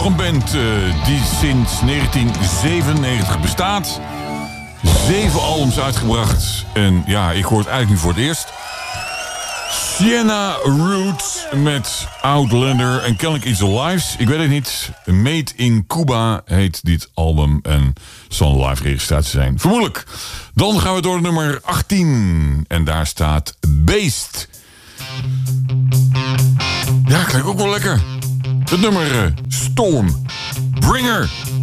een band die sinds 1997 bestaat. 7 albums uitgebracht. En ja, ik hoor het eigenlijk nu voor het eerst. Sienna Roots met Outlander en kennelijk iets lives. Ik weet het niet. Made in Cuba heet dit album en zal een live registratie zijn. Vermoedelijk. Dan gaan we door naar nummer 18. En daar staat Beast. Ja, klinkt ook wel lekker. Het nummer Stormbringer.